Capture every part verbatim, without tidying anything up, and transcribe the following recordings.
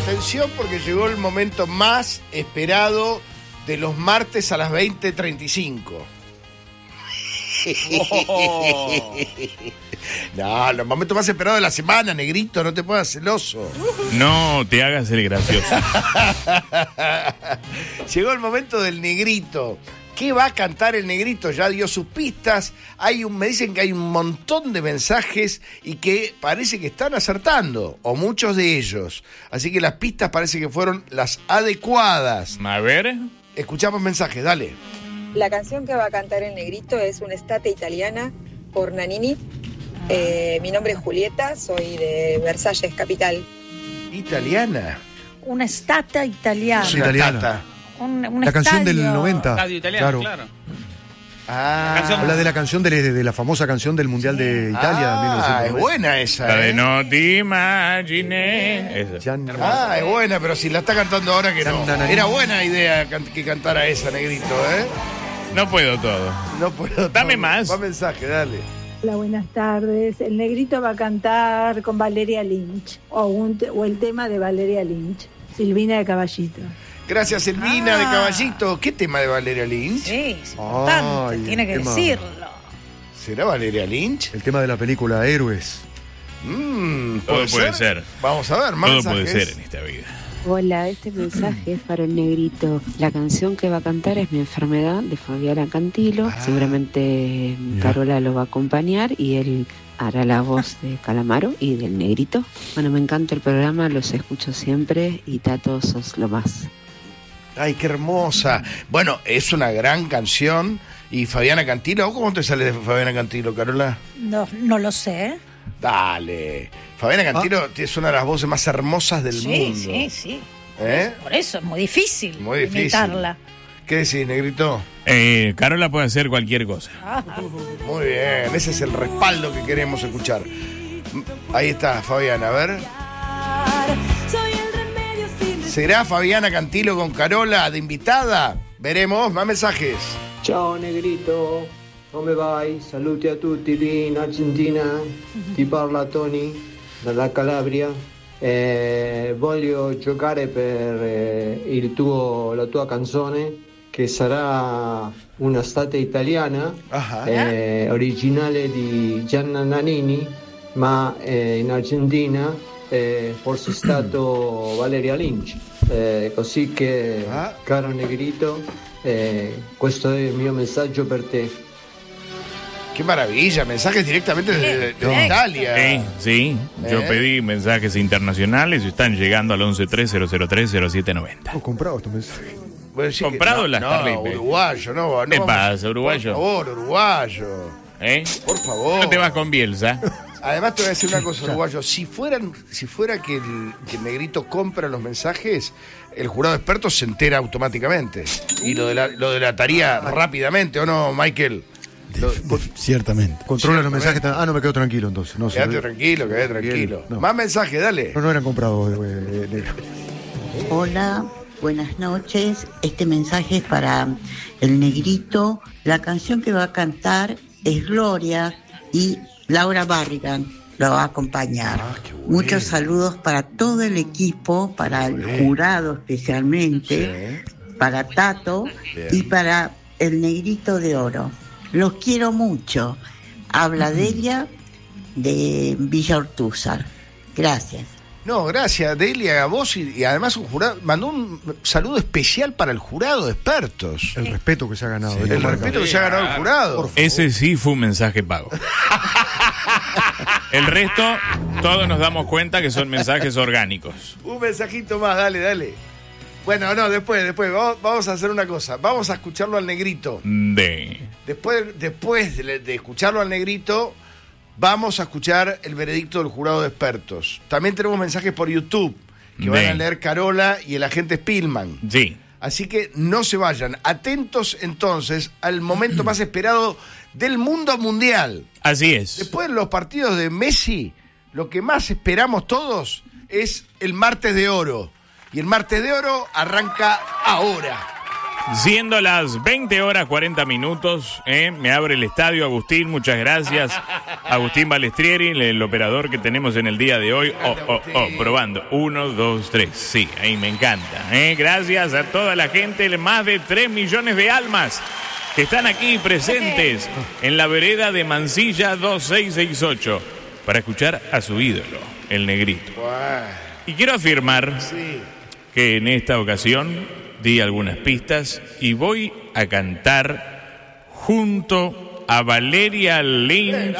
atención porque llegó el momento más esperado de los martes a las veinte treinta y cinco. Oh. No, los momentos más esperados de la semana, negrito, no te pongas celoso. No te hagas el gracioso. Llegó el momento del negrito. ¿Qué va a cantar el negrito? Ya dio sus pistas. Hay un, me dicen que hay un montón de mensajes y que parece que están acertando, o muchos de ellos. Así que las pistas parece que fueron las adecuadas. A ver. Escuchamos mensajes, dale. La canción que va a cantar el negrito es una estate italiana por Nanini. Eh, mi nombre es Julieta, soy de Versalles, capital. ¿Italiana? Una estata italiana. Sí, italiana. Un, un la estadio. canción del noventa. Estadio italiano, claro. claro. Ah, canción... Habla de la canción de, de la famosa canción del Mundial sí. de Italia. Ah, mil novecientos noventa. Es buena esa. La de ¿eh? No te imaginé. Esa. Ah, es buena, pero si la está cantando ahora que no. Era buena idea que cantara esa, negrito, ¿eh? No puedo todo. No puedo. Dame todo. más. Va mensaje, dale. Hola, buenas tardes. El negrito va a cantar con Valeria Lynch o, un te- o el tema de Valeria Lynch, Silvina de Caballito. Gracias, Silvina Ah. de Caballito. ¿Qué tema de Valeria Lynch? Sí, es importante, Ay, tiene que tema. decirlo. ¿Será Valeria Lynch? El tema de la película Héroes. Mm, Todo puede ser. Vamos a ver, más Todo mensajes. puede ser en esta vida. Hola, este mensaje es para el negrito. La canción que va a cantar es Mi enfermedad, de Fabiana Cantilo. Ah, Seguramente mira. Carola lo va a acompañar y él hará la voz de Calamaro y del negrito. Bueno, me encanta el programa, los escucho siempre y Tato, sos lo más. Ay, qué hermosa. Bueno, es una gran canción. Y Fabiana Cantilo, ¿cómo te sale de Fabiana Cantilo, Carola? No, no lo sé. Dale. Fabiana Cantilo Ah. es una de las voces más hermosas del Sí, mundo. sí, sí. ¿Eh? Por eso es muy difícil, Muy difícil. imitarla. ¿Qué decís, negrito? Eh, Carola puede hacer cualquier cosa. Ajá. Muy bien, ese es el respaldo que queremos escuchar. Ahí está, Fabiana, a ver. ¿Será Fabiana Cantilo con Carola de invitada? Veremos, más mensajes. Ciao negrito, come vai? Saluti a tutti lì in Argentina, ti parla Tony dalla Calabria. Eh, voglio giocare per eh, il tuo, la tua canzone che sarà una estate italiana, eh, originale di Gianna Nannini, ma eh, in Argentina eh, forse è stato Valeria Lynch. Eh, così che, ah. caro negrito, eh, questo è il mio messaggio per te. Qué maravilla, mensajes directamente desde de Italia. Sí, sí. Yo ¿Eh? pedí mensajes internacionales y están llegando al once tres cero cero tres cero siete noventa. ¿Has comprado estos mensajes? ¿Comprado no, la no, Starlink? uruguayo, no. no ¿Qué vamos- pasa, uruguayo? Por favor, uruguayo. ¿Eh? Por favor. No te vas con Bielsa. Además te voy a decir una cosa, uruguayo. Si fueran, si fuera que el, que el negrito compra los mensajes, el jurado experto se entera automáticamente. Y lo, de la, lo delataría rápidamente, ¿o no, Michael? Lo- Ciertamente. Controla los mensajes. Ah, no, me quedo tranquilo entonces. No, Quédate se- tranquilo, quédate tranquilo. No. Más mensajes, dale. No, no eran comprados, eh, negro. Hola, buenas noches. Este mensaje es para el negrito. La canción que va a cantar es Gloria y Laura Barrigan lo va a acompañar. Ah, qué bueno. Muchos saludos para todo el equipo, para el Bien. jurado especialmente, Sí. para Tato Bien. y para el negrito de oro. Los quiero mucho. Habla Delia de Villa Ortúzar. Gracias. No, gracias, Delia, a vos y, y además un jurado. Mandó un saludo especial para el jurado de expertos. El respeto que se ha ganado. de El esta respeto marca. que se ha ganado el jurado. Ese sí fue un mensaje pago. El resto, todos nos damos cuenta que son mensajes orgánicos. Un mensajito más, dale, dale. Bueno, no, después, después. Vamos, vamos a hacer una cosa. Vamos a escucharlo al negrito. De... Después, después de, de escucharlo al negrito, vamos a escuchar el veredicto del jurado de expertos. También tenemos mensajes por YouTube que van De. a leer Carola y el agente Spillman. Sí. Así que no se vayan. Atentos entonces al momento más esperado del mundo mundial. Así es. Después de los partidos de Messi, lo que más esperamos todos es el martes de oro. Y el martes de oro arranca ahora. Siendo las veinte horas cuarenta minutos, ¿eh? Me abre el estadio Agustín, muchas gracias. Agustín Balestrieri, el operador que tenemos en el día de hoy. Oh, oh, oh, probando. Uno, dos, tres. Sí, ahí me encanta. ¿eh? Gracias a toda la gente, más de tres millones de almas que están aquí presentes en la vereda de Mansilla dos seis seis ocho para escuchar a su ídolo, el Negrito. Y quiero afirmar que en esta ocasión di algunas pistas y voy a cantar junto a Valeria Lynch.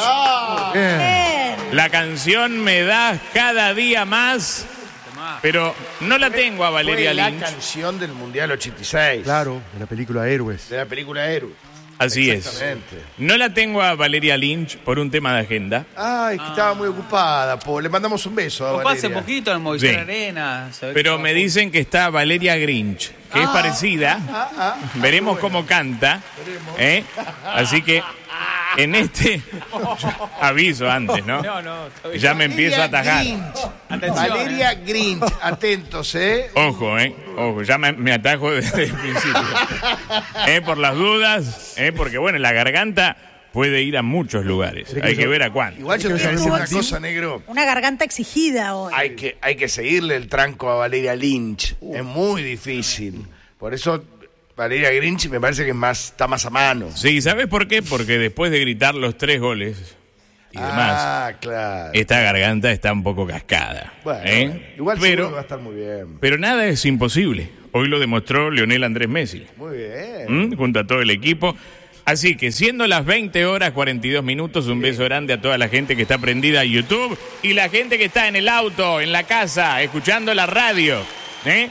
Bien. La canción Me das cada día más, pero no la tengo a Valeria Fue la Lynch. canción del Mundial ochenta y seis. Claro, de la película Héroes. De la película Héroes. Así es. Exactamente. No la tengo a Valeria Lynch por un tema de agenda. Ay, que estaba muy ocupada, po. Le mandamos un beso a Fue Valeria. hace poquito en Movistar Sí. Arena. se ve Pero que me estaba- dicen que está Valeria Grinch, que es Ah, parecida. ah, ah, ah, Veremos bueno. cómo canta. ¿eh? Así que en este aviso antes, ¿no? No, no, está bien. Ya me empiezo a atajar. Grinch. Atención, Valeria Grinch. Atentos, ¿eh? Ojo, ¿eh? Ojo, ya me, me atajo desde el principio. ¿Eh? Por las dudas, ¿eh? Porque bueno, la garganta puede ir a muchos lugares. Hay que ver a cuánto. Igual yo te voy a decir una cosa, negro. Una garganta exigida hoy. Hay que, hay que seguirle el tranco a Valeria Lynch. Es muy difícil. Por eso Valeria Grinch me parece que es más, está más a mano. Sí, ¿sabes por qué? Porque después de gritar los tres goles y demás, Ah, claro. esta garganta está un poco cascada. Bueno, ¿eh? bueno, igual seguro pero, que va a estar muy bien. pero nada es imposible. Hoy lo demostró Lionel Andrés Messi. Muy bien. ¿Mm? Junto a todo el equipo. Así que siendo las veinte horas cuarenta y dos minutos, un beso grande a toda la gente que está prendida a YouTube y la gente que está en el auto, en la casa, escuchando la radio. ¿eh?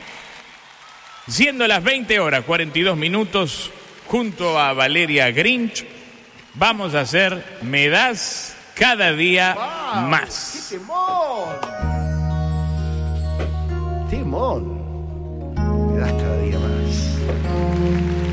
Siendo las veinte horas cuarenta y dos minutos, junto a Valeria Grinch, vamos a hacer Me das cada día Wow, más. ¡Qué temón! ¡Temón!